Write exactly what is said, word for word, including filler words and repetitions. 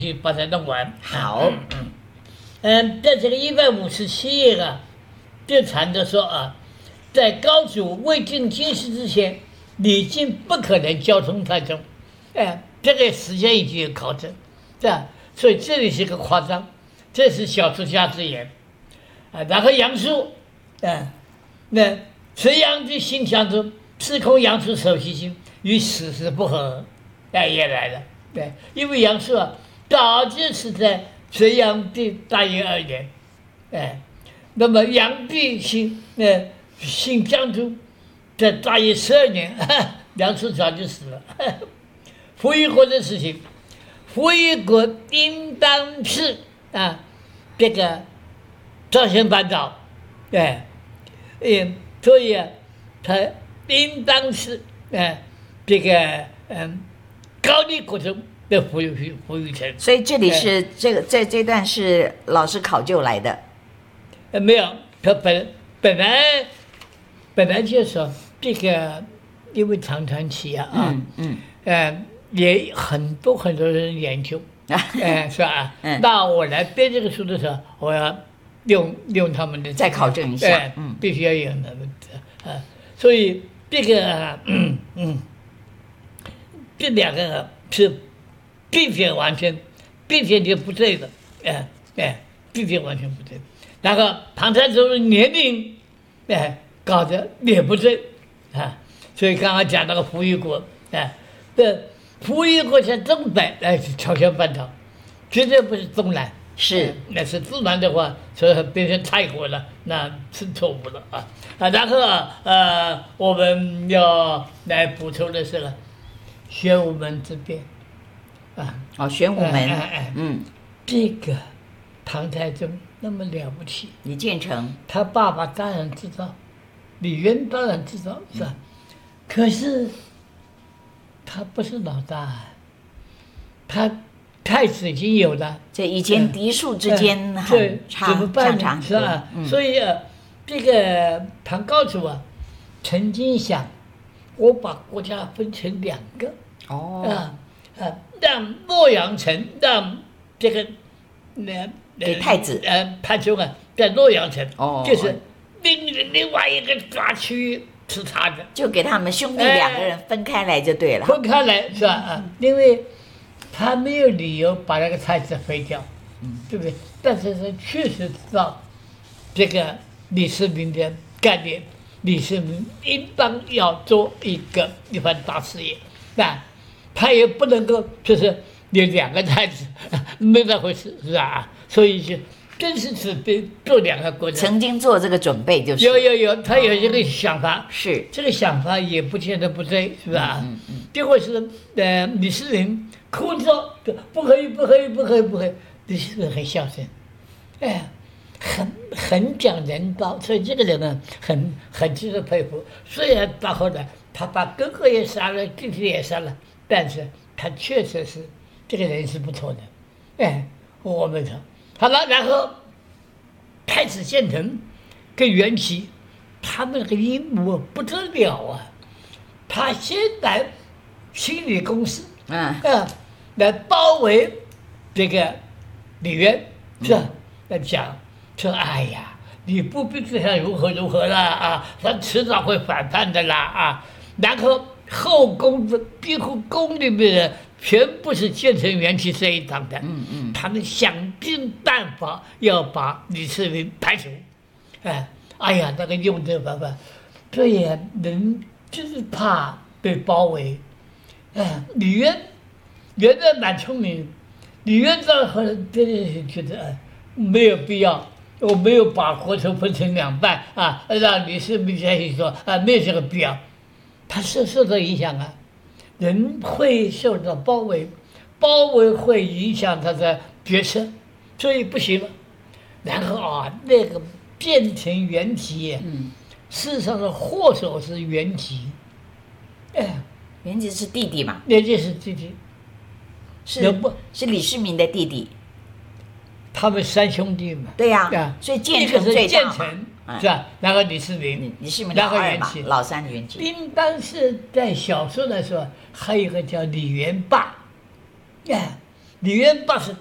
去把它弄完。 好， 嗯嗯，在这个一百五十七页啊，就谈着说啊，在高祖未定京师之前，李靖不可能交通太重。哎，这个时间已经有考证，是吧？所以这里是个夸张，这是小说家之言啊。然后杨素，啊，那隋炀帝心想着司空杨素守其心，与史实不合，哎，也来了。对，因为杨素啊，早就是在隋炀帝大业二年，哎，那么炀帝信呃信江都，在大业十二年，杨素早就死了。扶余国的事情，扶余国应当是啊，这个朝鲜半岛，哎，嗯，所以啊，他应当是哎，这个嗯，高丽国中的扶余扶余城。 所以这里是这个这这段是老师考究来的。 呃，没有，他本本来本来就说这个，因为长传奇啊啊， 嗯嗯， 呃，也很多很多人研究，哎、呃，是吧？ 嗯， 那我来编这个书的时候，我要用用他们的再考证一下， 哎、 嗯， 必须要用他们的啊，所以这个嗯嗯，这两个是并且完全，并且就不对的，哎、呃、哎，并且完全不对。然后唐太宗的年龄，哎，搞得也不对啊，所以刚刚讲那个扶余国，哎，这扶余国在东北，哎，是朝鲜半岛，绝对不是东南， 是， 那是东南的话，所以变成泰国了，那是错误了啊啊！然后啊呃，我们要来补充的是了，玄武门之变，啊， 哦，玄武门， 哎哎哎嗯， 这个唐太宗那么了不起， 李建成， 他爸爸当然知道，李渊当然知道，是吧？可是他不是老大，他太子已经有了， 这以前嫡属之间这很差， 怎么办差呢？是吧？ 嗯、 所以啊，这个唐高祖啊，曾经想，我把国家分成两个， 哦， 啊啊，让洛阳城，让这个那。 给太子， 呃，太宗啊，在洛阳城， 哦， 就是另另外一个抓区域是他的， 就给他们兄弟两个人分开来就对了， 分开来是吧？啊，因为他没有理由把那个太子废掉，嗯，对不对？但是他确实知道这个李世民的概念，李世民应当要做一个一番大事业，那他也不能够就是有两个太子，没那回事，是吧？所以就真是准备做两个国家， 曾经做这个准备就是有有有，他有这个想法， 是这个想法也不见得不对，是吧？ 嗯嗯。 结果是呃，李世民哭着不可以，不可以，不可以，不可以。李世民很孝顺，哎，很很讲人道，所以这个人呢，很很值得佩服。虽然到后来他把哥哥也杀了，弟弟也杀了，但是他确实是这个人是不错的，哎，我们说。好了，然后太子建成跟袁齐，他们那个阴谋不得了啊！他先来心理攻势， 嗯啊，来包围这个李渊，是吧？来讲说，哎呀，你不必对他如何如何了啊，他迟早会反叛的啦啊！然后后宫的庇护宫里面的。全部是建成元气这一党的， 嗯嗯， 他们想尽办法要把李世民排除，哎，哎呀，那个用这个办法，这也人就是怕被包围，哎，李渊原来蛮聪明，李渊到后来真的觉得哎没有必要，我没有把国土分成两半啊，让李世民再去说啊，没有这个必要，他是受到影响啊。人会受到包围，包围会影响他的决策，所以不行了。然后啊，那个变成袁吉，嗯，事实上的祸首是袁吉， 哎，袁吉是弟弟嘛？ 袁吉是弟弟， 是是李世民的弟弟， 他们三兄弟嘛。 对呀、 啊，啊， 所以建成最大嘛。 是吧？然后李世民， 李世民老二嘛，老三袁吉。 应当是在小说来说，还有一个叫李元霸，哎， 李渊八十